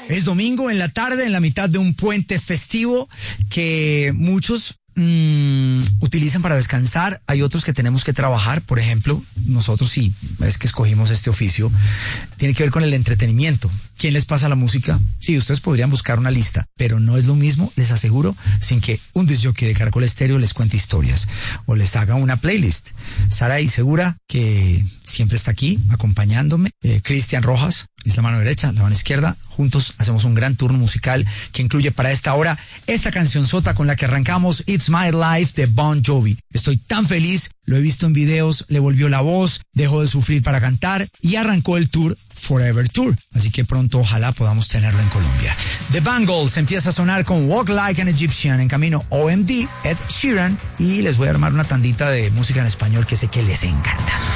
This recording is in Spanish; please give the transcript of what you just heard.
Es domingo en la tarde, en la mitad de un puente festivo que muchos utilizan para descansar. Hay otros que tenemos que trabajar. Por ejemplo, nosotros, sí, es que escogimos este oficio, tiene que ver con el entretenimiento. ¿Quién les pasa la música? Sí, ustedes podrían buscar una lista, pero no es lo mismo, les aseguro, sin que un discjockey de Caracol Estéreo les cuente historias o les haga una playlist. Saray Segura, que siempre está aquí acompañándome. Cristian Rojas es la mano derecha, la mano izquierda. Juntos hacemos un gran turno musical que incluye para esta hora esta cancionzota con la que arrancamos, It's My Life de Bon Jovi. Estoy tan feliz, lo he visto en videos, le volvió la voz, dejó de sufrir para cantar y arrancó el tour Forever Tour. Así que pronto ojalá podamos tenerlo en Colombia. The Bangles empieza a sonar con Walk Like an Egyptian, en camino OMD, Ed Sheeran, y les voy a armar una tandita de música en español que sé que les encanta.